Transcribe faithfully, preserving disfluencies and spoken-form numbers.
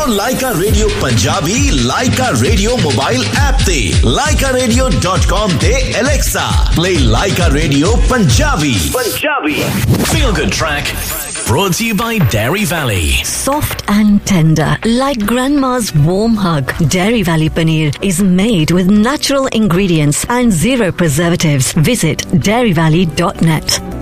ਲਾਈਕਾ radio Punjabi ਲਾਈਕਾ radio mobile app ਤੇ ਲਾਈਕਾ radio dot com ਤੇ Alexa play ਲਾਈਕਾ radio Punjabi Punjabi Feel Good Track brought to you by Dairy Valley. Soft and tender, like grandma's warm hug. Dairy Valley paneer is made with natural ingredients and zero preservatives. Visit dairy valley dot net.